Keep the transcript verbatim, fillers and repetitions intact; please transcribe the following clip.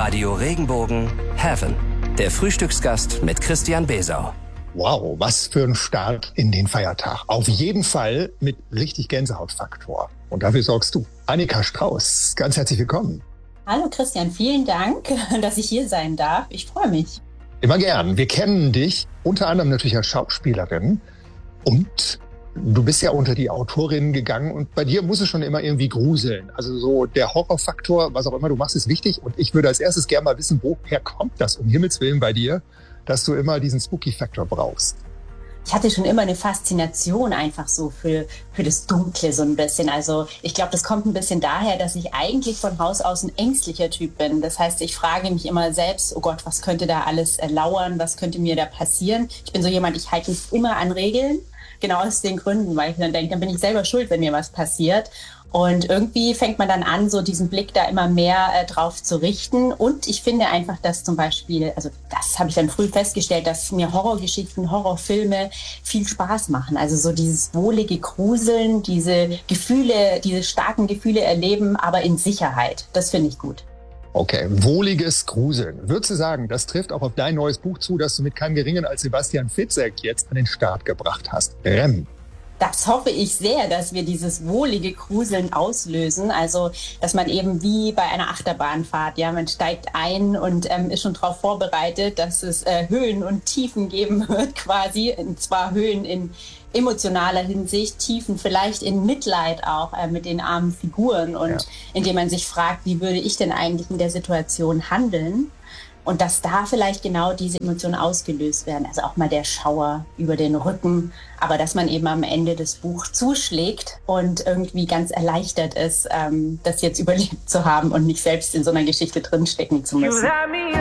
Radio Regenbogen Heaven. Der Frühstücksgast mit Christian Besau. Wow, was für ein Start in den Feiertag. Auf jeden Fall mit richtig Gänsehautfaktor. Und dafür sorgst du. Annika Strauß, ganz herzlich willkommen. Hallo Christian, vielen Dank, dass ich hier sein darf. Ich freue mich. Immer gern. Wir kennen dich unter anderem natürlich als Schauspielerin. Und du bist ja unter die Autorinnen gegangen. Und bei dir muss es schon immer irgendwie gruseln. Also so der Horrorfaktor, was auch immer du machst, ist wichtig. Und ich würde als erstes gerne mal wissen, woher kommt das um Himmels Willen bei dir, dass du immer diesen Spooky-Faktor brauchst? Ich hatte schon immer eine Faszination einfach so für, für das Dunkle so ein bisschen. Also ich glaube, das kommt ein bisschen daher, dass ich eigentlich von Haus aus ein ängstlicher Typ bin. Das heißt, ich frage mich immer selbst, oh Gott, was könnte da alles lauern? Was könnte mir da passieren? Ich bin so jemand, ich halte mich immer an Regeln. Genau aus den Gründen, weil ich dann denke, dann bin ich selber schuld, wenn mir was passiert. Und irgendwie fängt man dann an, so diesen Blick da immer mehr äh, drauf zu richten. Und ich finde einfach, dass zum Beispiel, also das habe ich dann früh festgestellt, dass mir Horrorgeschichten, Horrorfilme viel Spaß machen. Also so dieses wohlige Gruseln, diese Gefühle, diese starken Gefühle erleben, aber in Sicherheit. Das finde ich gut. Okay, wohliges Gruseln. Würdest du sagen, das trifft auch auf dein neues Buch zu, das du mit keinem Geringeren als Sebastian Fitzek jetzt an den Start gebracht hast? Rem. Das hoffe ich sehr, dass wir dieses wohlige Gruseln auslösen. Also, dass man eben wie bei einer Achterbahnfahrt, ja, man steigt ein und ähm, ist schon darauf vorbereitet, dass es äh, Höhen und Tiefen geben wird quasi. Und zwar Höhen in emotionaler Hinsicht, Tiefen vielleicht in Mitleid auch äh, mit den armen Figuren. Und ja. Indem man sich fragt, wie würde ich denn eigentlich in der Situation handeln? Und dass da vielleicht genau diese Emotionen ausgelöst werden. Also auch mal der Schauer über den Rücken. Aber dass man eben am Ende das Buch zuschlägt und irgendwie ganz erleichtert ist, ähm, das jetzt überlebt zu haben und nicht selbst in so einer Geschichte drinstecken zu müssen.